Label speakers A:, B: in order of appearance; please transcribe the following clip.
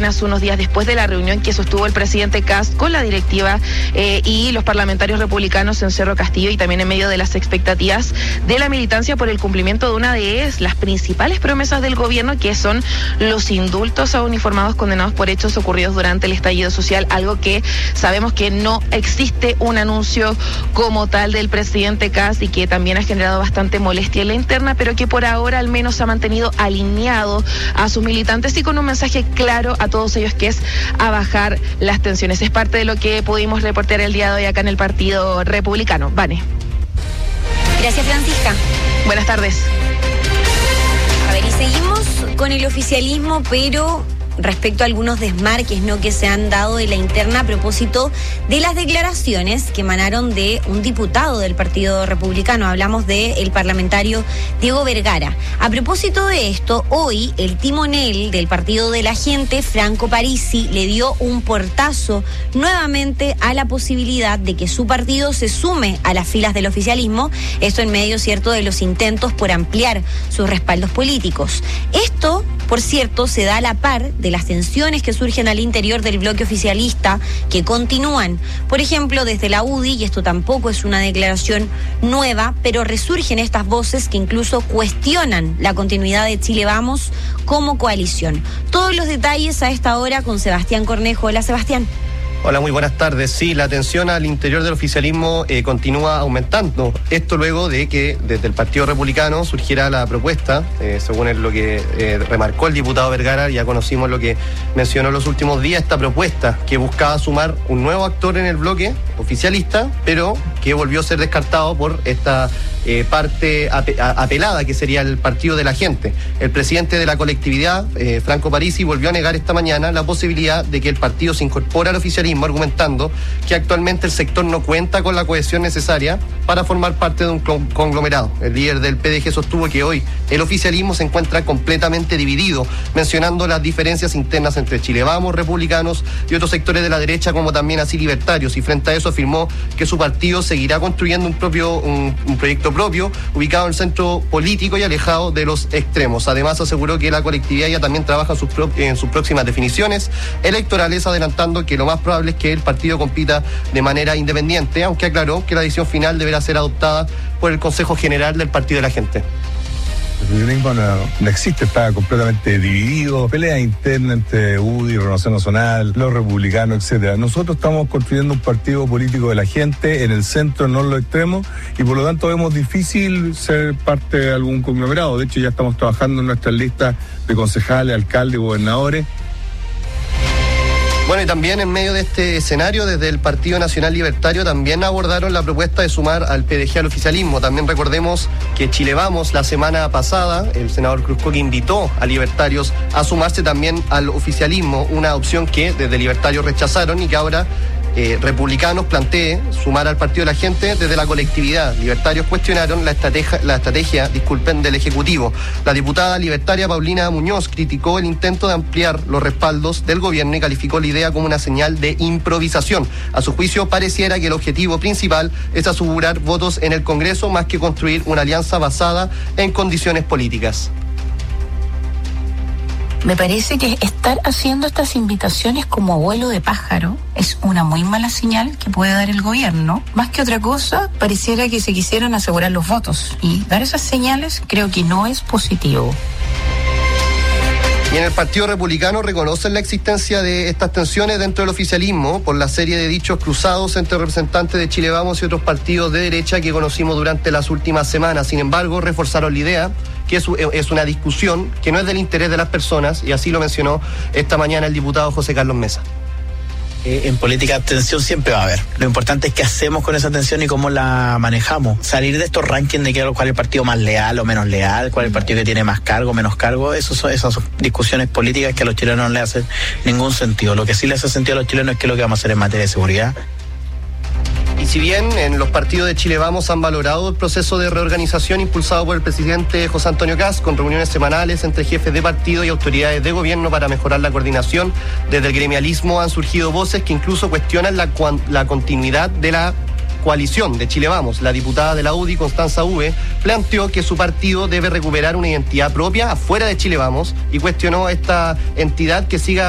A: unos días después de la reunión que sostuvo el presidente Kast con la directiva y los parlamentarios republicanos en Cerro Castillo, y también en medio de las expectativas de la militancia por el cumplimiento de una de las principales promesas del gobierno, que son los indultos a uniformados condenados por hechos ocurridos durante el estallido social, algo que sabemos que no existe un anuncio como tal del presidente Kast y que también ha generado bastante molestia en la interna, pero que por ahora al menos ha mantenido alineado a sus militantes y con un mensaje claro a todos ellos, que es a bajar las tensiones. Es parte de lo que pudimos reportear el día de hoy acá en el Partido Republicano. Vane.
B: Gracias, Francisca.
A: Buenas tardes.
B: A ver, y seguimos con el oficialismo, pero respecto a algunos desmarques, ¿no?, que se han dado en la interna a propósito de las declaraciones que emanaron de un diputado del Partido Republicano. Hablamos del parlamentario Diego Vergara. A propósito de esto, hoy el timonel del Partido de la Gente, Franco Parisi, le dio un portazo nuevamente a la posibilidad de que su partido se sume a las filas del oficialismo, esto en medio, cierto, de los intentos por ampliar sus respaldos políticos. Esto, por cierto, se da a la par de las tensiones que surgen al interior del bloque oficialista, que continúan. Por ejemplo, desde la UDI, y esto tampoco es una declaración nueva, pero resurgen estas voces que incluso cuestionan la continuidad de Chile Vamos como coalición. Todos los detalles a esta hora con Sebastián Cornejo. Hola, Sebastián.
C: Hola, muy buenas tardes. Sí, la tensión al interior del oficialismo continúa aumentando. Esto luego de que desde el Partido Republicano surgiera la propuesta, según lo que remarcó el diputado Vergara, ya conocimos lo que mencionó en los últimos días, esta propuesta que buscaba sumar un nuevo actor en el bloque oficialista, pero que volvió a ser descartado por esta parte apelada, que sería el Partido de la Gente. El presidente de la colectividad, Franco Parisi, volvió a negar esta mañana la posibilidad de que el partido se incorpore al oficialismo, argumentando que actualmente el sector no cuenta con la cohesión necesaria para formar parte de un conglomerado. El líder del PDG sostuvo que hoy el oficialismo se encuentra completamente dividido, mencionando las diferencias internas entre Chile Vamos, republicanos y otros sectores de la derecha, como también así libertarios, y frente a eso afirmó que su partido seguirá construyendo un proyecto propio, ubicado en el centro político y alejado de los extremos. Además, aseguró que la colectividad ya también trabaja en sus próximas definiciones electorales, adelantando que lo más probable es que el partido compita de manera independiente, aunque aclaró que la decisión final deberá ser adoptada por el Consejo General del Partido de la Gente.
D: El oficialismo no existe, está completamente dividido, pelea interna entre UDI, Renovación Nacional, los republicanos, etcétera. Nosotros estamos construyendo un partido político de la gente en el centro, no en los extremos, y por lo tanto vemos difícil ser parte de algún conglomerado. De hecho, ya estamos trabajando en nuestras listas de concejales, alcaldes, gobernadores.
C: Bueno, y también en medio de este escenario, desde el Partido Nacional Libertario también abordaron la propuesta de sumar al PDG al oficialismo. También recordemos que Chile Vamos, la semana pasada, el senador Cruzcoque invitó a libertarios a sumarse también al oficialismo, una opción que desde libertarios rechazaron y que ahora republicanos plantee sumar al Partido de la Gente desde la colectividad. Libertarios cuestionaron la estrategia del Ejecutivo. La diputada libertaria Paulina Muñoz criticó el intento de ampliar los respaldos del gobierno y calificó la idea como una señal de improvisación. A su juicio, pareciera que el objetivo principal es asegurar votos en el Congreso más que construir una alianza basada en condiciones políticas.
E: Me parece que estar haciendo estas invitaciones como abuelo de pájaro es una muy mala señal que puede dar el gobierno. Más que otra cosa, pareciera que se quisieran asegurar los votos. Y dar esas señales creo que no es positivo.
C: Y en el Partido Republicano reconocen la existencia de estas tensiones dentro del oficialismo por la serie de dichos cruzados entre representantes de Chile Vamos y otros partidos de derecha que conocimos durante las últimas semanas. Sin embargo, reforzaron la idea que es una discusión que no es del interés de las personas, y así lo mencionó esta mañana el diputado José Carlos Mesa.
F: En política tensión siempre va a haber. Lo importante es qué hacemos con esa tensión y cómo la manejamos. Salir de estos rankings de cuál es el partido más leal o menos leal, cuál es el partido que tiene más cargo, menos cargo, esas son discusiones políticas que a los chilenos no le hacen ningún sentido. Lo que sí le hace sentido a los chilenos es qué es lo que vamos a hacer en materia de seguridad.
C: Y si bien en los partidos de Chile Vamos han valorado el proceso de reorganización impulsado por el presidente José Antonio Kast, con reuniones semanales entre jefes de partido y autoridades de gobierno para mejorar la coordinación, desde el gremialismo han surgido voces que incluso cuestionan la continuidad de la coalición de Chile Vamos. La diputada de la UDI, Constanza V, planteó que su partido debe recuperar una identidad propia afuera de Chile Vamos y cuestionó esta entidad que siga